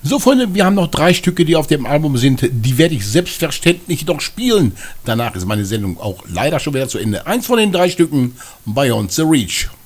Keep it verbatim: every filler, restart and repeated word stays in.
So, Freunde, wir haben noch drei Stücke, die auf dem Album sind. Die werde ich selbstverständlich noch spielen. Danach ist meine Sendung auch leider schon wieder zu Ende. Eins von den drei Stücken, Beyond the Reach.